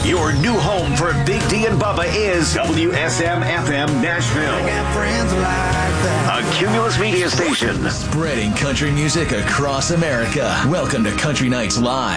Your new home for Big D and Bubba is WSM-FM Nashville. A Cumulus media station. Spreading country music across America. Welcome to Country Nights Live.